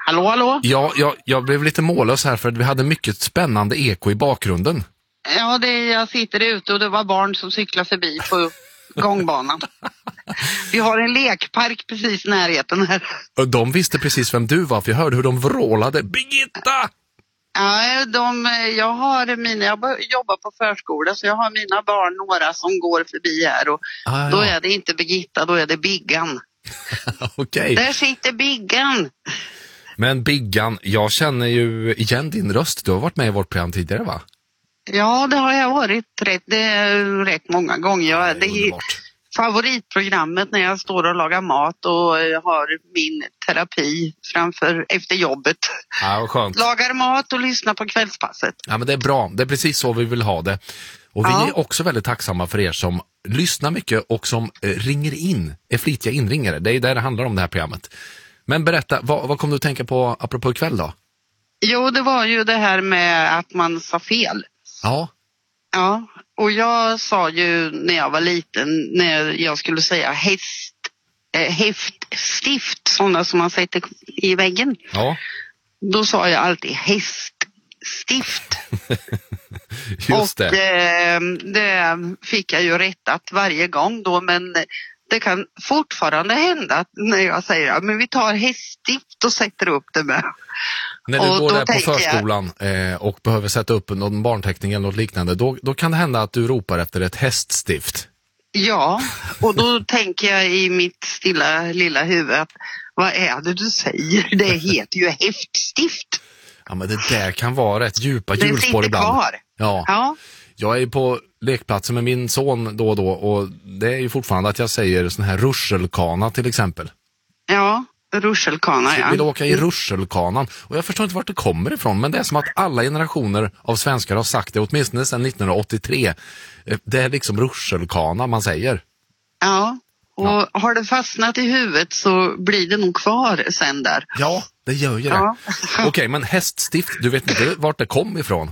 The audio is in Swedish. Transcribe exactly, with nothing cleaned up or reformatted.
Hallå, hallå? Ja, jag, jag blev lite mållös här för att vi hade mycket spännande eko i bakgrunden. Ja, det är, jag sitter ute och det var barn som cyklar förbi på gångbanan. Vi har en lekpark precis i närheten här. Och de visste precis vem du var, för jag hörde hur de vrålade. Birgitta! Ja, de, jag har mina, jag jobbar på förskola så jag har mina barn, några som går förbi här och ah, ja. Då är det inte Birgitta, då är det Biggan. Okej. Där sitter Biggan. Men Biggan, jag känner ju igen din röst. Du har varit med i vårt program tidigare, va? Ja, det har jag varit rätt, det är rätt många gånger. Jag, ja, det är favoritprogrammet när jag står och lagar mat och har min terapi framför efter jobbet. Ja, vad skönt. Lagar mat och lyssnar på kvällspasset. Ja, men det är bra. Det är precis så vi vill ha det. Och vi ja. är också väldigt tacksamma för er som lyssnar mycket och som ringer in, är flitiga inringare. Det är där det handlar om det här programmet. Men berätta, vad, vad kom du att tänka på apropå ikväll då? Jo, det var ju det här med att man sa fel. Ja. Ja, och jag sa ju när jag var liten, när jag skulle säga häst, äh, häftstift, sådana som man sätter i väggen. Ja. Då sa jag alltid häststift. Just det. Och eh, det fick jag ju rättat varje gång då, men det kan fortfarande hända att när jag säger ja, men vi tar häststift och sätter upp det med. När du och går där på jag... förskolan eh, och behöver sätta upp någon barnteckning eller något liknande, då, då kan det hända att du ropar efter ett häststift. Ja, och då tänker jag i mitt stilla lilla huvud att vad är det du säger? Det heter ju häftstift. Ja, men det där kan vara rätt djupa hjulspår ibland. Kvar. Ja. ja. Jag är på lekplatsen med min son då och då och det är ju fortfarande att jag säger sån här rutschelkana till exempel. Ja, rutschelkana, ja. Jag vill åka i rutschelkanan och jag förstår inte vart det kommer ifrån, men det är som att alla generationer av svenskar har sagt det, åtminstone sedan nittonhundraåttiotre. Det är liksom rutschelkana man säger. Ja, och ja. Har det fastnat i huvudet så blir det nog kvar sen där. Ja, det gör ju det. Ja. Okej, okay, men häststift, du vet inte vart det kom ifrån?